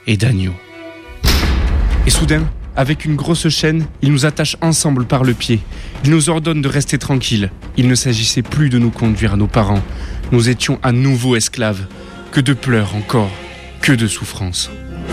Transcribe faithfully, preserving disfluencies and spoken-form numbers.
et d'agneaux. Et soudain, avec une grosse chaîne, ils nous attachent ensemble par le pied. Ils nous ordonnent de rester tranquilles. Il ne s'agissait plus de nous conduire à nos parents. Nous étions à nouveau esclaves. Que de pleurs encore, que de souffrances.